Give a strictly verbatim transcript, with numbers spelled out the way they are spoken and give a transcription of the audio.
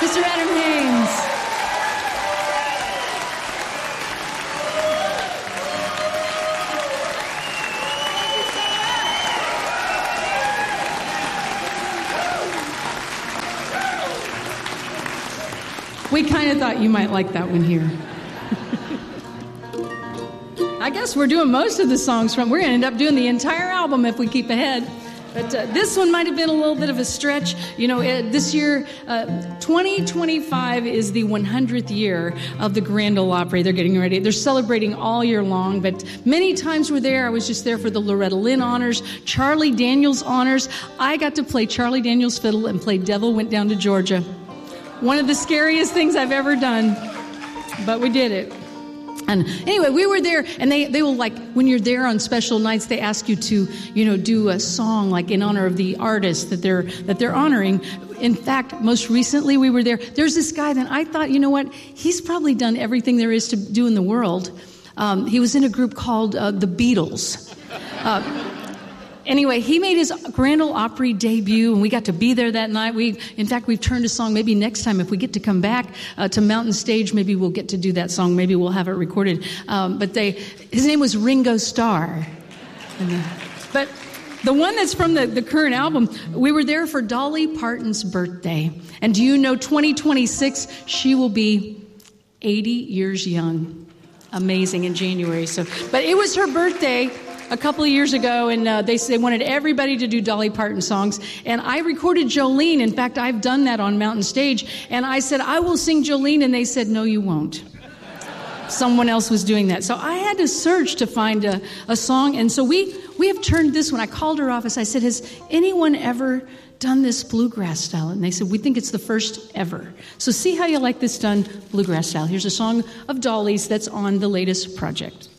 Mister Adam Haynes. We kind of thought you might like that one here. I guess we're doing most of the songs from, we're going to end up doing the entire album if we keep ahead. But uh, this one might have been a little bit of a stretch. You know, uh, this year, uh, twenty twenty-five is the one hundredth year of the Grand Ole Opry. They're getting ready. They're celebrating all year long, but many times we're there. I was just there for the Loretta Lynn honors, Charlie Daniels honors. I got to play Charlie Daniels fiddle and play Devil Went Down to Georgia. One of the scariest things I've ever done, but we did it. And anyway, we were there, and they, they will, like, when you're there on special nights, they ask you to, you know, do a song, like, in honor of the artist that they're that they're honoring. In fact, most recently we were there. There's this guy that I thought, you know what, he's probably done everything there is to do in the world. Um, he was in a group called uh, the Beatles. Uh, Anyway, he made his Grand Ole Opry debut, and we got to be there that night. We, in fact, we've turned a song. Maybe next time, if we get to come back uh, to Mountain Stage, maybe we'll get to do that song. Maybe we'll have it recorded. Um, but they, his name was Ringo Starr. And, uh, but the one that's from the, the current album, we were there for Dolly Parton's birthday. And do you know, twenty twenty-six, she will be eighty years young. Amazing, in January. So, but it was her birthday a couple of years ago, and uh, they, they wanted everybody to do Dolly Parton songs. And I recorded Jolene. In fact, I've done that on Mountain Stage. And I said, I will sing Jolene. And they said, no, you won't. Someone else was doing that. So I had to search to find a, a song. And so we, we have turned this one. I called her office. I said, has anyone ever done this bluegrass style? And they said, we think it's the first ever. So see how you like this done bluegrass style. Here's a song of Dolly's that's on the latest project.